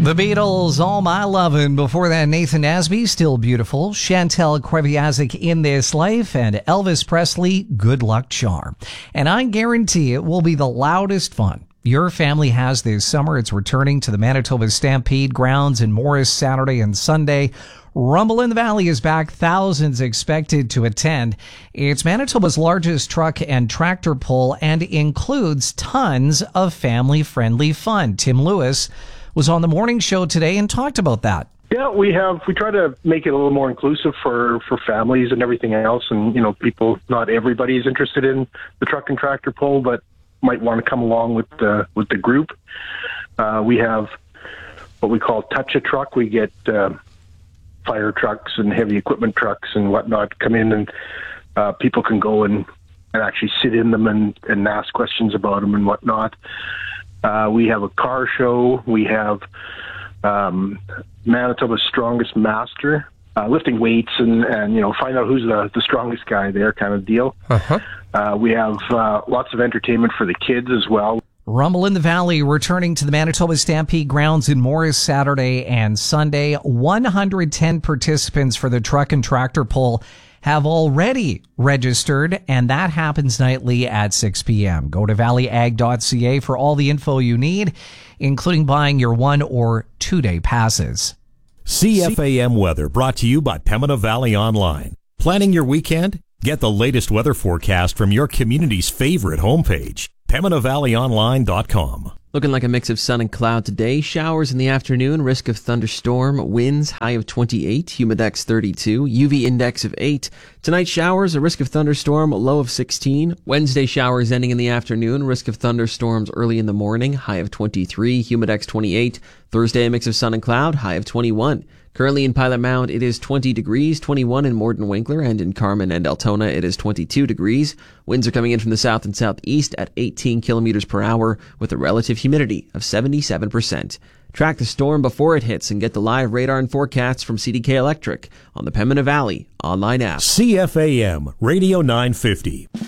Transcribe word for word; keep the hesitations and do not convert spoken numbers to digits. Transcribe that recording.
The Beatles, All My Lovin'. Before that, Nathan Asby, Still Beautiful. Chantel Kreviazik, In This Life. And Elvis Presley, Good Luck Charm. And I guarantee it will be the loudest fun your family has this summer. It's returning to the Manitoba Stampede grounds in Morris Saturday and Sunday. Rumble in the Valley is back. Thousands expected to attend. It's Manitoba's largest truck and tractor pull and includes tons of family-friendly fun. Tim Lewis was on the morning show today and talked about that. Yeah, we have. We try to make it a little more inclusive for, for families and everything else. And, you know, people, not everybody is interested in the truck and tractor pull, but might want to come along with the, with the group. Uh, we have what we call Touch a Truck. We get uh, fire trucks and heavy equipment trucks and whatnot come in, and uh, people can go and, and actually sit in them and, and ask questions about them and whatnot. Uh, we have a car show. We have um, Manitoba's Strongest Master, uh, lifting weights and, and, you know, find out who's the, the strongest guy there kind of deal. Uh-huh. Uh, we have uh, lots of entertainment for the kids as well. Rumble in the Valley returning to the Manitoba Stampede grounds in Morris Saturday and Sunday. one hundred ten participants for the truck and tractor pull have already registered, and that happens nightly at six p.m. Go to valley ag dot c a for all the info you need, including buying your one or two-day passes. C F A M weather brought to you by Pembina Valley Online. Planning your weekend? Get the latest weather forecast from your community's favorite homepage, pembina valley online dot com. Looking like a mix of sun and cloud today. Showers in the afternoon, risk of thunderstorm, winds high of twenty-eight, humidex thirty-two, U V index of eight. Tonight showers, a risk of thunderstorm, low of sixteen. Wednesday showers ending in the afternoon, risk of thunderstorms early in the morning, high of twenty-three, humidex twenty-eight. Thursday a mix of sun and cloud, high of twenty-one. Currently in Pilot Mound, it is twenty degrees, twenty-one in Morden Winkler, and in Carman and Altona, it is twenty-two degrees. Winds are coming in from the south and southeast at eighteen kilometers per hour with a relative humidity of seventy-seven percent. Track the storm before it hits and get the live radar and forecasts from C D K Electric on the Pembina Valley online app. C F A M Radio nine fifty.